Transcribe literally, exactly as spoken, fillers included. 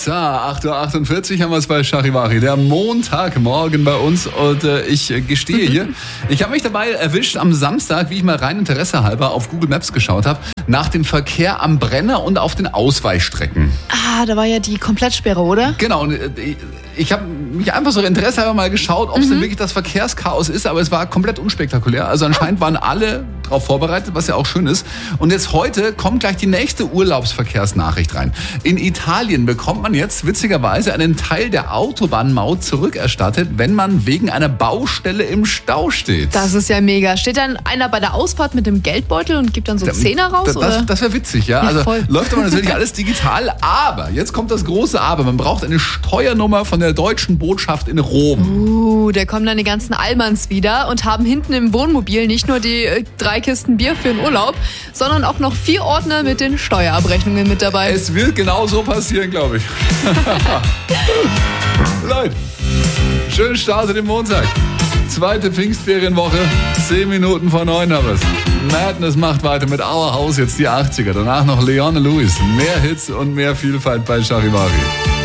So, acht Uhr achtundvierzig haben wir es bei Charivari. Der Montagmorgen bei uns und äh, ich äh, gestehe hier, ich habe mich dabei erwischt am Samstag, wie ich mal rein Interesse halber auf Google Maps geschaut habe, nach dem Verkehr am Brenner und auf den Ausweichstrecken. Ah, da war ja die Komplettsperre, oder? Genau, und äh, ich habe mich einfach so Interesse halber mal geschaut, ob es mhm. denn wirklich das Verkehrschaos ist, aber es war komplett unspektakulär. Also anscheinend waren alle darauf vorbereitet, was ja auch schön ist. Und jetzt heute kommt gleich die nächste Urlaubsverkehrsnachricht rein. In Italien bekommt man jetzt witzigerweise einen Teil der Autobahnmaut zurückerstattet, wenn man wegen einer Baustelle im Stau steht. Das ist ja mega. Steht dann einer bei der Ausfahrt mit dem Geldbeutel und gibt dann so Zehner raus? Das, das, das wäre witzig, ja. ja also voll. läuft aber natürlich alles digital. Aber jetzt kommt das große Aber. Man braucht eine Steuernummer von der deutschen Botschaft in Rom. Uh, da kommen dann die ganzen Allmanns wieder und haben hinten im Wohnmobil nicht nur die äh, drei Kisten Bier für den Urlaub, sondern auch noch vier Ordner mit den Steuerabrechnungen mit dabei. Es wird genau so passieren, glaube ich. Leute, schönen Start in den Montag. Zweite Pfingstferienwoche, zehn Minuten vor neun haben wir es. Madness macht weiter mit Our House, jetzt die achtziger. Danach noch Leon Lewis. Mehr Hits und mehr Vielfalt bei Charivari.